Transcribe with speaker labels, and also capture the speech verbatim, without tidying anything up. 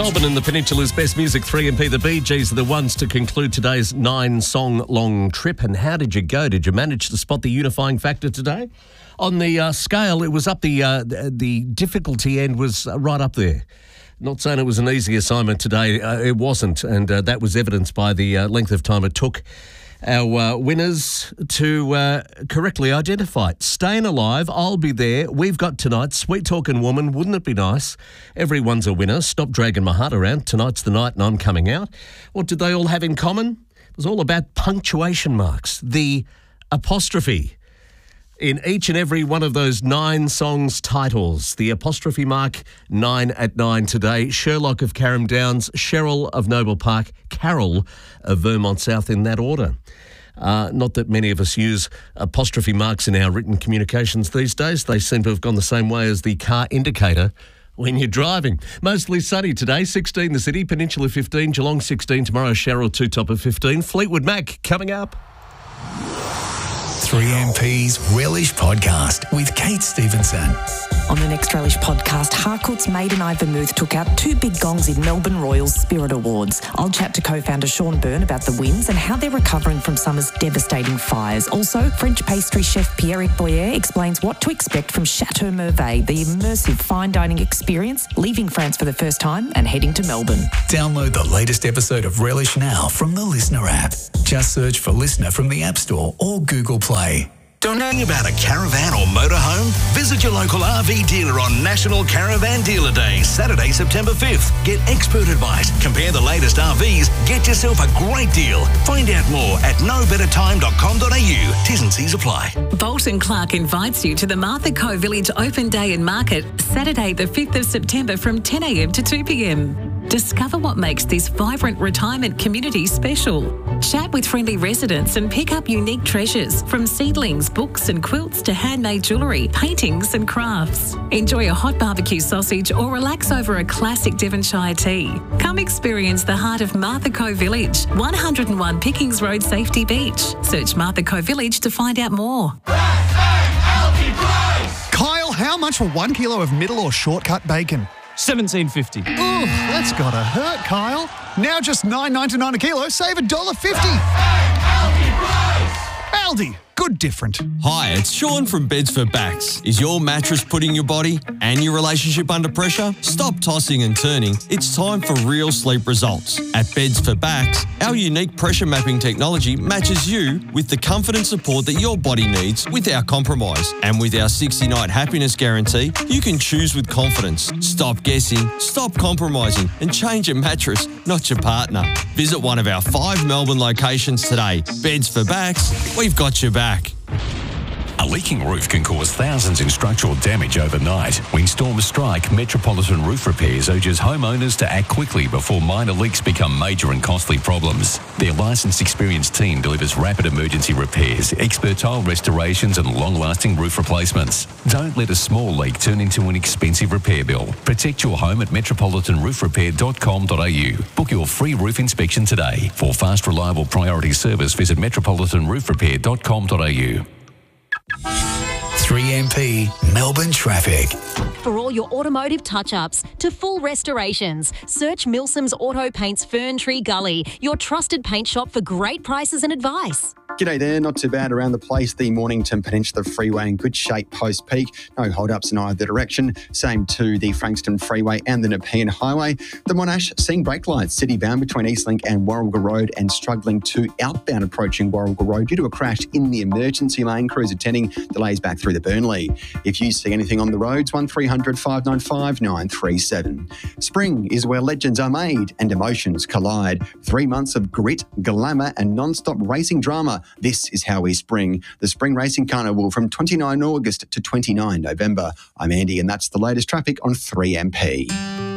Speaker 1: Melbourne and the Peninsula's best music, three M P. The Bee Gees are the ones to conclude today's nine-song-long trip. And how did you go? Did you manage to spot the unifying factor today? On the uh, scale, it was up the, uh, the difficulty end was uh, right up there. Not saying it was an easy assignment today. Uh, it wasn't, and uh, that was evidenced by the uh, length of time it took our uh, winners to uh, correctly identify. Staying Alive, I'll Be There, We've Got Tonight, Sweet Talking Woman, Wouldn't It Be Nice, Everyone's a Winner, Stop Dragging My Heart Around, Tonight's the Night and I'm Coming Out. What did they all have in common? It was all about punctuation marks, the apostrophe. In each and every one of those nine songs titles, the apostrophe mark, nine at nine today. Sherlock of Carrum Downs, Cheryl of Noble Park, Carol of Vermont South, in that order. Uh, not that many of us use apostrophe marks in our written communications these days. They seem to have gone the same way as the car indicator when you're driving. Mostly sunny today, sixteen the city, Peninsula fifteen, Geelong sixteen, tomorrow Cheryl two top of fifteen. Fleetwood Mac coming up.
Speaker 2: three M P's Relish Podcast with Kate Stevenson.
Speaker 3: On the next Relish Podcast, Harcourt's Maiden Eye Vermouth took out two big gongs in Melbourne Royals Spirit Awards. I'll chat to co-founder Sean Byrne about the wins and how they're recovering from summer's devastating fires. Also, French pastry chef Pierrick Boyer explains what to expect from Chateau Merveille, the immersive fine dining experience, leaving France for the first time and heading to Melbourne.
Speaker 2: Download the latest episode of Relish now from the Listener app. Just search for Listener from the App Store or Google Play.
Speaker 4: Don't know about a caravan or motorhome? Visit your local R V dealer on National Caravan Dealer Day, Saturday, September fifth. Get expert advice, compare the latest R Vs, get yourself a great deal. Find out more at no better time dot com dot a u. T's and C's apply.
Speaker 5: Bolt and Clark invites you to the Martha Co Village Open Day and Market, Saturday the fifth of September from ten a m to two p m. Discover what makes this vibrant retirement community special. Chat with friendly residents and pick up unique treasures, from seedlings, books and quilts to handmade jewellery, paintings and crafts. Enjoy a hot barbecue sausage or relax over a classic Devonshire tea. Come experience the heart of Martha Co Village, one oh one Pickings Road, Safety Beach. Search Martha Co Village to find out more.
Speaker 6: Kyle, how much for one kilo of middle or shortcut bacon?
Speaker 7: seventeen fifty.
Speaker 6: Ooh, that's gotta hurt, Kyle. Now just nine ninety-nine a kilo, save one dollar fifty. Aldi, good different.
Speaker 7: Hi, it's Sean from Beds for Backs. Is your mattress putting your body and your relationship under pressure? Stop tossing and turning. It's time for real sleep results. At Beds for Backs, our unique pressure mapping technology matches you with the comfort and support that your body needs without compromise. And with our sixty-night happiness guarantee, you can choose with confidence. Stop guessing, stop compromising, and change your mattress, not your partner. Visit one of our five Melbourne locations today. Beds for Backs, we've got your back.
Speaker 8: A leaking roof can cause thousands in structural damage overnight. When storms strike, Metropolitan Roof Repairs urges homeowners to act quickly before minor leaks become major and costly problems. Their licensed, experienced team delivers rapid emergency repairs, expert tile restorations and long-lasting roof replacements. Don't let a small leak turn into an expensive repair bill. Protect your home at metropolitan roof repair dot com dot a u. Book your free roof inspection today. For fast, reliable priority service, visit metropolitan roof repair dot com dot a u.
Speaker 2: three M P Melbourne Traffic.
Speaker 9: For all your automotive touch-ups to full restorations, search Milsom's Auto Paints Fern Tree Gully, your trusted paint shop for great prices and advice.
Speaker 10: G'day there, not too bad around the place. The Mornington Peninsula Freeway in good shape post-peak. No hold-ups in either direction. Same to the Frankston Freeway and the Nepean Highway. The Monash seeing brake lights city-bound between Eastlink and Warragul Road and struggling to outbound approaching Warragul Road due to a crash in the emergency lane. Crews attending delays back through the Burnley. If you see anything on the roads, one three hundred, five nine five, nine three seven. Spring is where legends are made and emotions collide. Three months of grit, glamour and non-stop racing drama. This is how we spring. The Spring Racing Carnival from twenty-ninth of August to twenty-ninth of November. I'm Andy and that's the latest traffic on three M P.